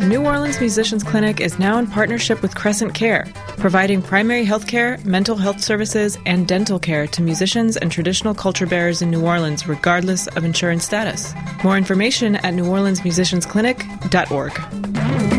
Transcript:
New Orleans Musicians Clinic is now in partnership with Crescent Care, providing primary health care, mental health services, and dental care to musicians and traditional culture bearers in New Orleans, regardless of insurance status. More information at neworleansmusiciansclinic.org.